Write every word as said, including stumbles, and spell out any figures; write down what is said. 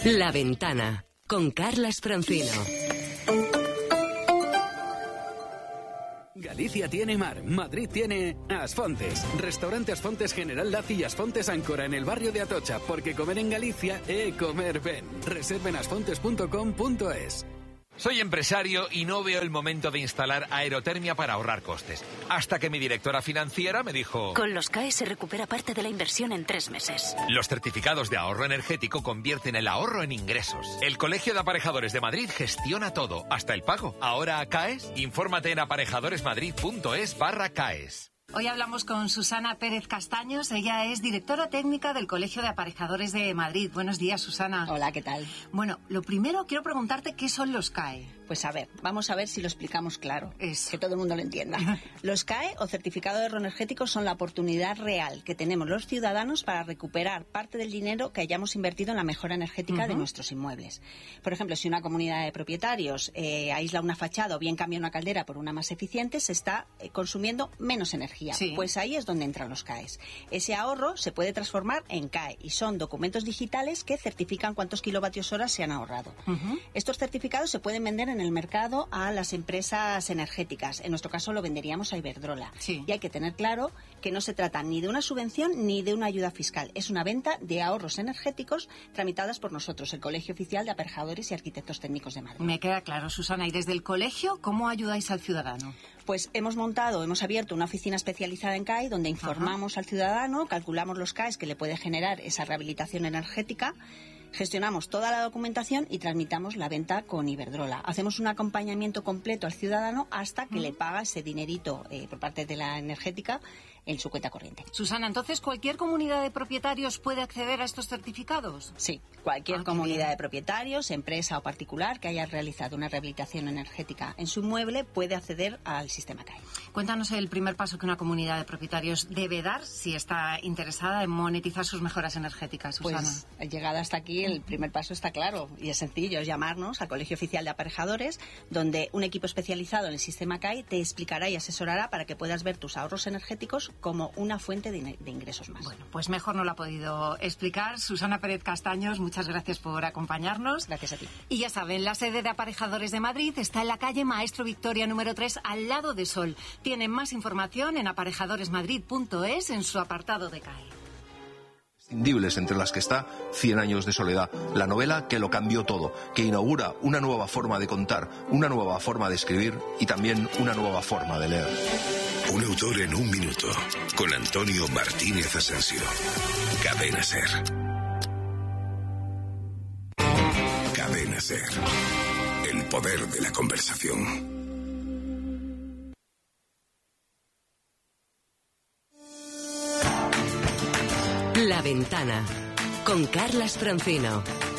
La Ventana, con Carlas Francino. Galicia tiene mar, Madrid tiene Asfontes. Restaurante Asfontes General Laci y Asfontes Áncora en el barrio de Atocha, porque comer en Galicia é comer ben. Reserven asfontes punto com punto es. Soy empresario y no veo el momento de instalar aerotermia para ahorrar costes. Hasta que mi directora financiera me dijo... Con los C A E se recupera parte de la inversión en tres meses. Los certificados de ahorro energético convierten el ahorro en ingresos. El Colegio de Aparejadores de Madrid gestiona todo, hasta el pago. Ahora, ¿CAES? Infórmate en aparejadoresmadrid.es barra CAES. Hoy hablamos con Susana Pérez Castaños. Ella es directora técnica del Colegio de Aparejadores de Madrid. Buenos días, Susana. Hola, ¿qué tal? Bueno, lo primero quiero preguntarte qué son los C A E. Pues a ver, vamos a ver si lo explicamos claro, Eso. que todo el mundo lo entienda. Los C A E o certificado de ahorro energético son la oportunidad real que tenemos los ciudadanos para recuperar parte del dinero que hayamos invertido en la mejora energética uh-huh. de nuestros inmuebles. Por ejemplo, si una comunidad de propietarios eh, aísla una fachada o bien cambia una caldera por una más eficiente, se está eh, consumiendo menos energía. Sí. Pues ahí es donde entran los C A Es. Ese ahorro se puede transformar en C A E y son documentos digitales que certifican cuántos kilovatios hora se han ahorrado. Uh-huh. Estos certificados se pueden vender en el mercado a las empresas energéticas. En nuestro caso lo venderíamos a Iberdrola. Sí. Y hay que tener claro que no se trata ni de una subvención ni de una ayuda fiscal. Es una venta de ahorros energéticos tramitadas por nosotros, el Colegio Oficial de Aparejadores y Arquitectos Técnicos de Madrid. Me queda claro, Susana. ¿Y desde el colegio cómo ayudáis al ciudadano? Pues hemos montado, hemos abierto una oficina especializada en C A E donde informamos Ajá. al ciudadano, calculamos los C A Es que le puede generar esa rehabilitación energética, gestionamos toda la documentación y tramitamos la venta con Iberdrola. Hacemos un acompañamiento completo al ciudadano hasta que uh-huh. le paga ese dinerito eh, por parte de la energética en su cuenta corriente. Susana, entonces, ¿cualquier comunidad de propietarios puede acceder a estos certificados? Sí, cualquier ah, comunidad de propietarios, empresa o particular que haya realizado una rehabilitación energética en su inmueble puede acceder al sistema C A E. Cuéntanos el primer paso que una comunidad de propietarios debe dar si está interesada en monetizar sus mejoras energéticas, Susana. Pues, llegada hasta aquí, el primer paso está claro y es sencillo, es llamarnos al Colegio Oficial de Aparejadores, donde un equipo especializado en el sistema C A E te explicará y asesorará para que puedas ver tus ahorros energéticos como una fuente de, de ingresos más. Bueno, pues mejor no lo ha podido explicar. Susana Pérez Castaños, muchas gracias por acompañarnos. Gracias a ti. Y ya saben, la sede de Aparejadores de Madrid está en la calle Maestro Victoria número tres, al lado de Sol. Tienen más información en aparejadoresmadrid punto es en su apartado de C A E. Imprescindibles, entre las que está Cien años de soledad, la novela que lo cambió todo, que inaugura una nueva forma de contar, una nueva forma de escribir y también una nueva forma de leer. Un autor en un minuto, con Antonio Martínez Asensio. Cadena SER. Cadena SER. El poder de la conversación. La Ventana, con Carlas Francino.